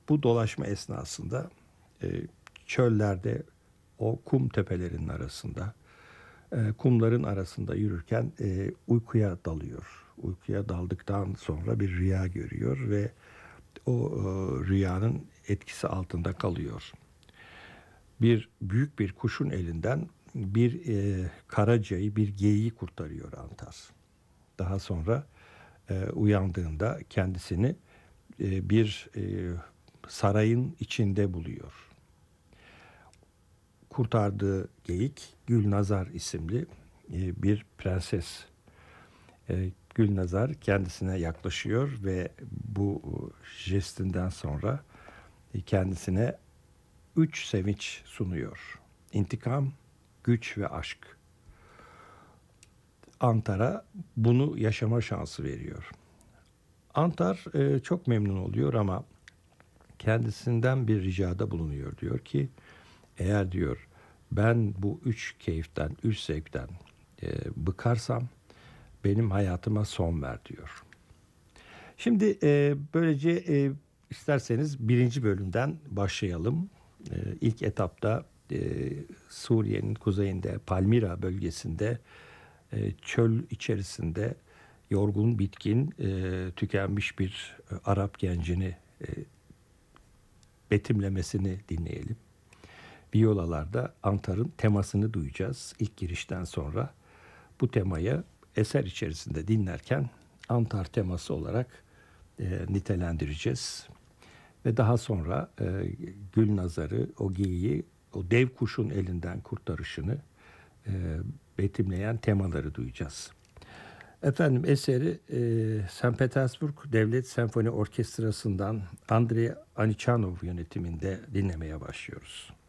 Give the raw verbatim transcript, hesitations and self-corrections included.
Bu dolaşma esnasında e, çöllerde o kum tepelerinin arasında, e, kumların arasında yürürken e, uykuya dalıyor. Uykuya daldıktan sonra bir rüya görüyor ve o e, rüyanın etkisi altında kalıyor. Bir büyük bir kuşun elinden bir e, karacayı, bir geyiği kurtarıyor Antar. Daha sonra e, uyandığında kendisini e, bir e, sarayın içinde buluyor. Kurtardığı geyik Gülnazar isimli e, bir prenses. E, Gülnazar kendisine yaklaşıyor ve bu jestinden sonra e, kendisine üç sevinç sunuyor. İntikam, güç ve aşk. Antar'a bunu yaşama şansı veriyor. Antar e, çok memnun oluyor ama kendisinden bir ricada bulunuyor. Diyor ki eğer diyor ben bu üç keyiften, üç zevkten e, bıkarsam benim hayatıma son ver diyor. Şimdi e, böylece e, isterseniz birinci bölümden başlayalım. E, ilk etapta e, Suriye'nin kuzeyinde Palmira bölgesinde e, çöl içerisinde yorgun, bitkin, e, tükenmiş bir e, Arap gencini e, betimlemesini dinleyelim. Viyolalarda Antar'ın temasını duyacağız ilk girişten sonra. Bu temayı eser içerisinde dinlerken Antar teması olarak e, nitelendireceğiz. Ve daha sonra e, Gülnazar'ı, o geyiği, o dev kuşun elinden kurtarışını e, betimleyen temaları duyacağız. Efendim eseri e, Sankt Petersburg Devlet Senfoni Orkestrası'ndan Andrei Anichanov yönetiminde dinlemeye başlıyoruz.